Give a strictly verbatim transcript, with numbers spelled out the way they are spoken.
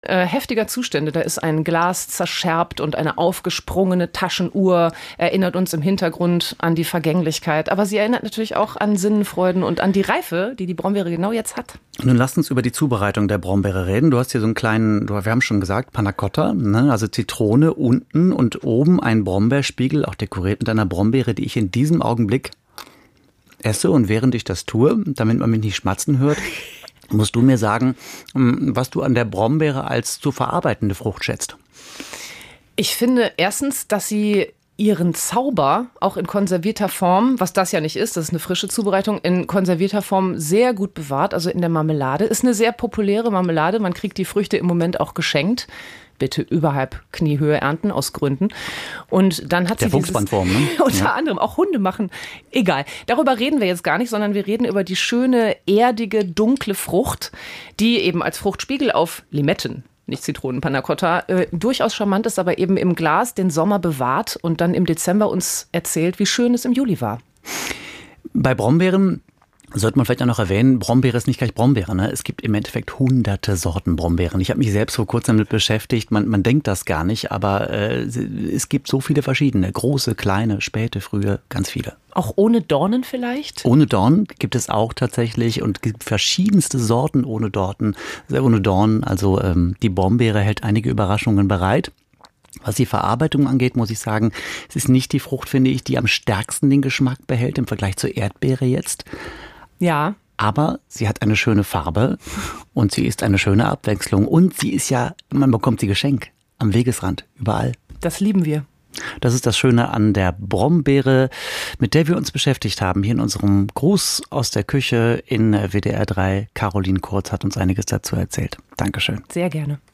äh, heftiger Zustände. Da ist ein Glas zerscherbt und eine aufgesprungene Taschenuhr erinnert uns im Hintergrund an die Vergänglichkeit. Aber sie erinnert natürlich auch an Sinnenfreuden und an die Reife, die die Brombeere genau jetzt hat. Nun lasst uns über die Zubereitung der Brombeere reden. Du hast hier so einen kleinen, wir haben schon gesagt, Panna Cotta, ne? Also Zitrone unten und oben ein Brombeerspiegel, auch dekoriert mit einer Brombeere, die ich in diesem Augenblick esse. Und während ich das tue, damit man mich nicht schmatzen hört, musst du mir sagen, was du an der Brombeere als zu verarbeitende Frucht schätzt. Ich finde erstens, dass sie ihren Zauber auch in konservierter Form, was das ja nicht ist, das ist eine frische Zubereitung, in konservierter Form sehr gut bewahrt, also in der Marmelade. Ist eine sehr populäre Marmelade, man kriegt die Früchte im Moment auch geschenkt. Bitte überhalb Kniehöhe ernten, aus Gründen. Und dann hat der sie dieses, Fuchsbandform, ne? unter ja. anderem, auch Hunde machen, egal. Darüber reden wir jetzt gar nicht, sondern wir reden über die schöne, erdige, dunkle Frucht, die eben als Fruchtspiegel auf Limetten, nicht Zitronen, Panna Cotta, äh, durchaus charmant ist, aber eben im Glas den Sommer bewahrt und dann im Dezember uns erzählt, wie schön es im Juli war. Bei Brombeeren sollte man vielleicht auch noch erwähnen, Brombeere ist nicht gleich Brombeere. Ne? Es gibt im Endeffekt hunderte Sorten Brombeeren. Ich habe mich selbst vor kurzem damit beschäftigt. Man, man denkt das gar nicht, aber äh, es gibt so viele verschiedene. Große, kleine, späte, frühe, ganz viele. Auch ohne Dornen vielleicht? Ohne Dornen gibt es auch tatsächlich und gibt verschiedenste Sorten ohne Dornen. Ohne Dornen, also ähm, die Brombeere hält einige Überraschungen bereit. Was die Verarbeitung angeht, muss ich sagen, es ist nicht die Frucht, finde ich, die am stärksten den Geschmack behält im Vergleich zur Erdbeere jetzt. Ja. Aber sie hat eine schöne Farbe und sie ist eine schöne Abwechslung. Und sie ist ja, man bekommt sie geschenkt am Wegesrand, überall. Das lieben wir. Das ist das Schöne an der Brombeere, mit der wir uns beschäftigt haben. Hier in unserem Gruß aus der Küche in W D R drei. Caroline Kurz hat uns einiges dazu erzählt. Dankeschön. Sehr gerne.